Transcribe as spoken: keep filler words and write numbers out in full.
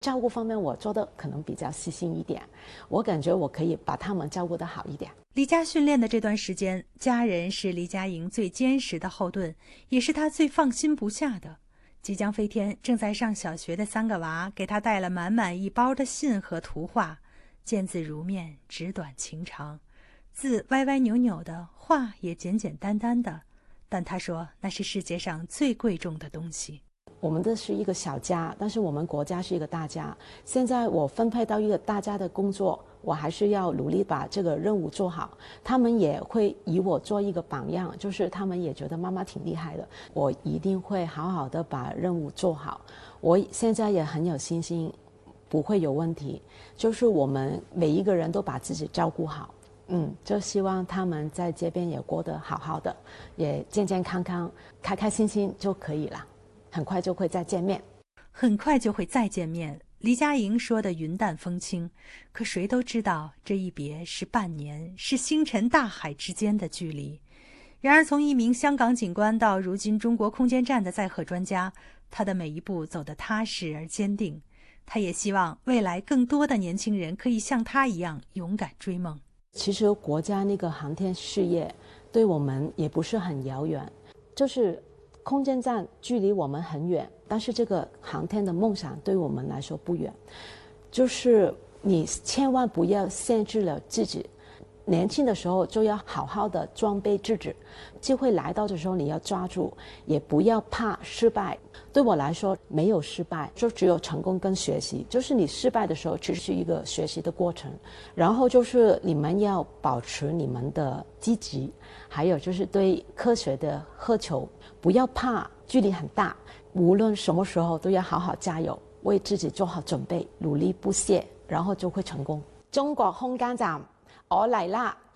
照顾方面我做的可能比较细心一点，我感觉我可以把他们照顾得好一点。 离家训练的这段时间，家人是黎佳莹最坚实的后盾，也是她最放心不下的。即将飞天正在上小学的三个娃给她带了满满一包的信和图画，见字如面，纸短情长，字歪歪扭扭的，话也简简单单的，但她说那是世界上最贵重的东西。 我们这是一个小家，但是我们国家是一个大家。现在我分配到一个大家的工作，我还是要努力把这个任务做好。他们也会以我做一个榜样，就是他们也觉得妈妈挺厉害的。我一定会好好的把任务做好。我现在也很有信心，不会有问题。就是我们每一个人都把自己照顾好，嗯，就希望他们在这边也过得好好的，也健健康康、开开心心就可以了。很快就会再见面， 很快就会再见面。黎佳莹说的云淡风轻，可谁都知道这一别是半年，是星辰大海之间的距离。然而从一名香港警官到如今中国空间站的载荷专家，他的每一步走得踏实而坚定。他也希望未来更多的年轻人可以像他一样勇敢追梦。 其实国家那个航天事业对我们也不是很遥远，就是空间站距离我们很远，但是这个航天的梦想对我们来说不远。就是你千万不要限制了自己，年轻的时候就要好好的装备自己，机会来到的时候你要抓住，也不要怕失败。对我来说没有失败，就只有成功跟学习。就是你失败的时候只是一个学习的过程，然后就是你们要保持你们的积极，还有就是对科学的渴求，不要怕距离很大，无论什么时候都要好好加油，为自己做好准备，努力不懈，然后就会成功。中國空間站我嚟啦！